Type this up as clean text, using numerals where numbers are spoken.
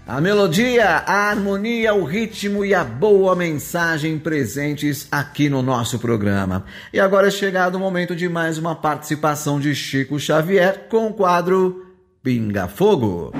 A melodia, a harmonia, o ritmo e a boa mensagem presentes aqui no nosso programa. E agora é chegado o momento de mais uma participação de Chico Xavier com o quadro Pinga Fogo.